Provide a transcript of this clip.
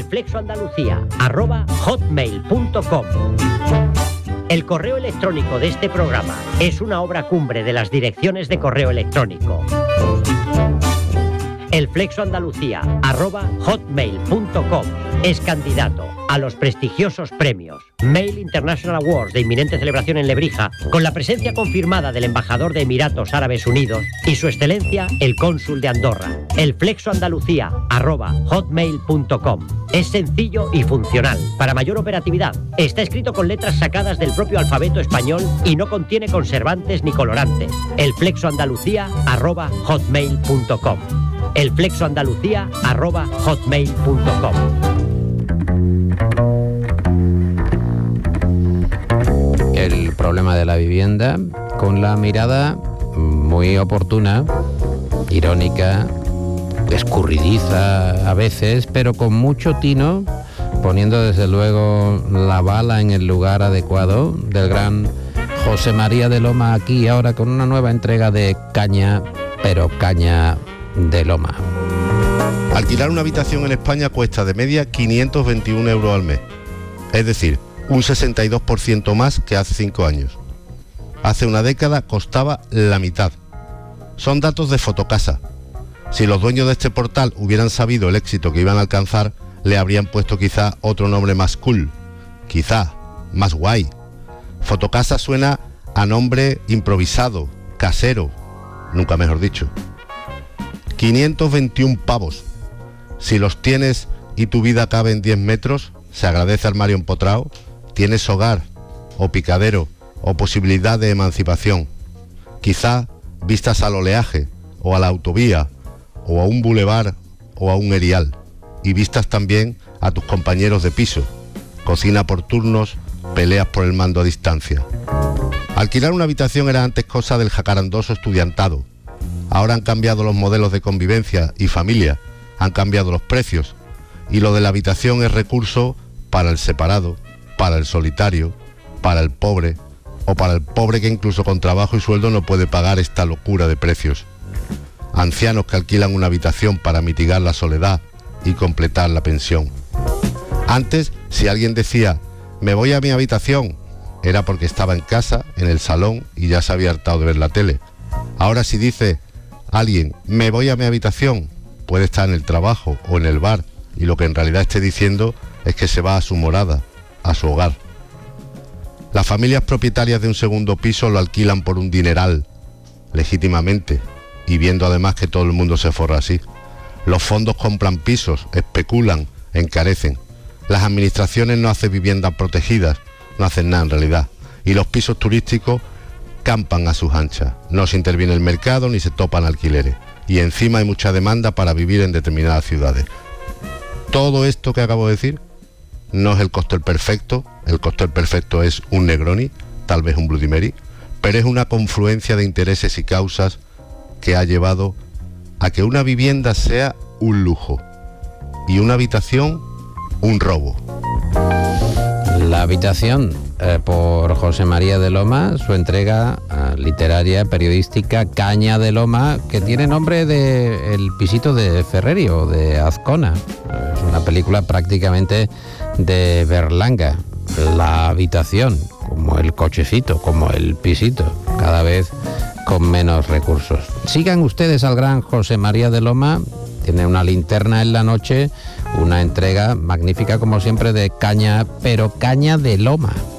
elflexoandalucía@hotmail.com. El correo electrónico de este programa es una obra cumbre de las direcciones de correo electrónico. elflexoandalucía@hotmail.com es candidato a los prestigiosos premios Mail International Awards de inminente celebración en Lebrija, con la presencia confirmada del embajador de Emiratos Árabes Unidos y su excelencia el cónsul de Andorra. elflexoandalucía@hotmail.com es sencillo y funcional. Para mayor operatividad, está escrito con letras sacadas del propio alfabeto español y no contiene conservantes ni colorantes. elflexoandalucía@hotmail.com elflexoandalucía@hotmail.com. El problema de la vivienda, con la mirada muy oportuna, irónica, escurridiza a veces, pero con mucho tino, poniendo desde luego la bala en el lugar adecuado, del gran José María de Loma, aquí ahora con una nueva entrega de Caña, pero Caña de Loma. Alquilar una habitación en España cuesta de media 521 euros al mes, es decir, un 62% más que hace 5 años. Hace una década costaba la mitad. Son datos de Fotocasa. Si los dueños de este portal hubieran sabido el éxito que iban a alcanzar, le habrían puesto quizá otro nombre más cool, quizá más guay. Fotocasa suena a nombre improvisado, casero, nunca mejor dicho. 521 pavos. Si los tienes y tu vida cabe en 10 metros, se agradece armario empotrado, tienes hogar, o picadero, o posibilidad de emancipación. Quizá vistas al oleaje, o a la autovía, o a un bulevar, o a un erial, y vistas también a tus compañeros de piso, cocina por turnos, peleas por el mando a distancia. Alquilar una habitación era antes cosa del jacarandoso estudiantado. Ahora han cambiado los modelos de convivencia y familia, han cambiado los precios, y lo de la habitación es recurso para el separado, para el solitario, para el pobre, o para el pobre que incluso con trabajo y sueldo no puede pagar esta locura de precios. Ancianos que alquilan una habitación para mitigar la soledad y completar la pensión. Antes, si alguien decía, me voy a mi habitación, era porque estaba en casa, en el salón, y ya se había hartado de ver la tele. Ahora si dice alguien, me voy a mi habitación, puede estar en el trabajo o en el bar, y lo que en realidad esté diciendo es que se va a su morada, a su hogar. Las familias propietarias de un segundo piso lo alquilan por un dineral, legítimamente, y viendo además que todo el mundo se forra así. Los fondos compran pisos, especulan, encarecen. Las administraciones no hacen viviendas protegidas, no hacen nada en realidad. Y los pisos turísticos campan a sus anchas. No se interviene el mercado ni se topan alquileres. Y encima hay mucha demanda para vivir en determinadas ciudades. Todo esto que acabo de decir no es el cóctel perfecto. El cóctel perfecto es un Negroni, tal vez un Bloody Mary, pero es una confluencia de intereses y causas que ha llevado a que una vivienda sea un lujo y una habitación un robo. La habitación, por José María de Loma, su entrega literaria, periodística, Caña de Loma, que tiene nombre de El pisito de Ferreri o de Azcona. Es una película prácticamente de Berlanga. La habitación, como el cochecito, como el pisito, cada vez con menos recursos. Sigan ustedes al gran José María de Loma, tiene una linterna en la noche, una entrega magnífica como siempre de Caña, pero Caña de Loma.